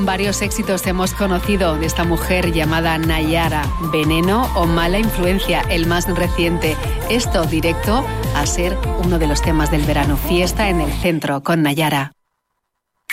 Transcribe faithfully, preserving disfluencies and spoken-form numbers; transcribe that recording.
Varios éxitos hemos conocido de esta mujer llamada Nayara. Veneno o Mala Influencia, el más reciente. Esto directo a ser uno de los temas del verano. Fiesta en el centro con Nayara.